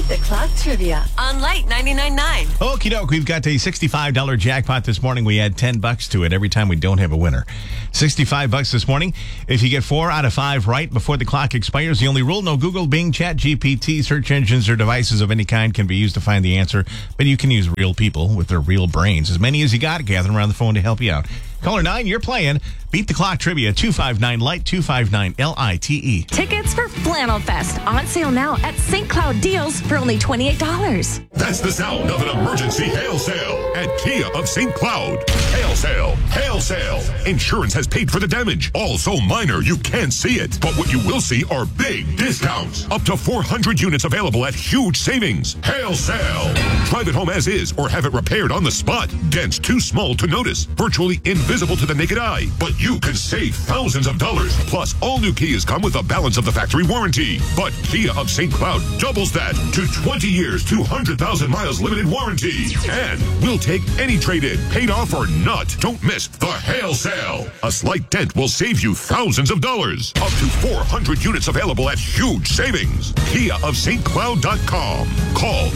Beat the Clock Trivia on Light 99.9. Okie doke, we've got a $65 jackpot this morning. We add $10 to it every time we don't have a winner. $65 this morning. If you get 4 out of 5 right before the clock expires, the only rule, no Google, Bing, Chat, GPT, search engines, or devices of any kind can be used to find the answer, but you can use real people with their real brains. As many as you got, gathering around the phone to help you out. Caller 9, you're playing Beat the Clock Trivia, 259-LIGHT, 259-LITE. Tickets for Flannel Fest on sale now at St. Cloud Deals for only $28. That's the sound of an emergency hail sale at Kia of St. Cloud. Hail sale, hail sale. Insurance has paid for the damage. All so minor you can't see it. But what you will see are big discounts. Up to 400 units available at huge savings. Hail sale. Drive it home as is or have it repaired on the spot. Dents too small to notice. Virtually invisible to the naked eye. But you can save thousands of dollars. Plus, all new Kias come with a balance of the factory warranty. But Kia of St. Cloud doubles that to 20 years, 200,000 miles limited warranty. And we'll take any trade-in, paid off or not. Don't miss the hail sale. A slight dent will save you thousands of dollars. Up to 400 units available at huge savings. KiaofSt.Cloud.com. Call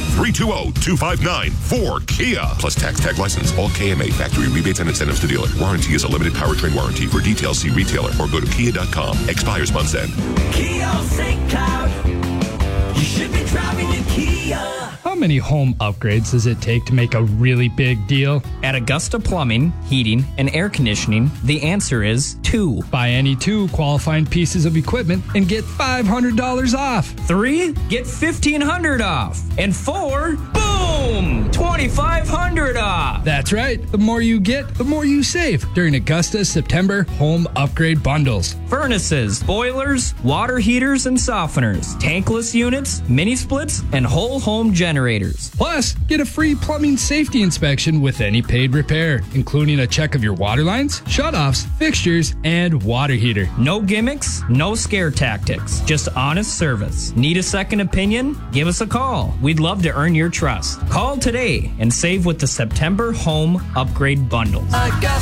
320-259-4KIA. Plus tax, tag license, all KMA factory rebates and incentives to dealer. Warranty is a limited powertrain warranty. For details, see retailer or go to Kia.com. Expires month's end. Kia of St. Cloud. You should be driving a Kia. How many home upgrades does it take to make a really big deal? At Augusta Plumbing, Heating, and Air Conditioning, the answer is 2. Buy any 2 qualifying pieces of equipment and get $500 off. 3, get $1,500 off. And 4, boom, $2,500 off. That's right. The more you get, the more you save during Augusta's September home upgrade bundles. Furnaces, boilers, water heaters and softeners, tankless units, mini splits, and whole home generators. Plus, get a free plumbing safety inspection with any paid repair, including a check of your water lines, shutoffs, fixtures, and water heater. No gimmicks, no scare tactics, just honest service. Need a second opinion? Give us a call. We'd love to earn your trust. Call today and save with the September Home Upgrade Bundles.